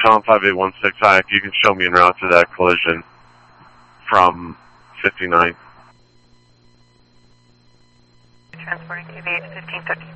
Tom 5816, hi, if you can show me en route to that collision from 59. Transporting TV 1513.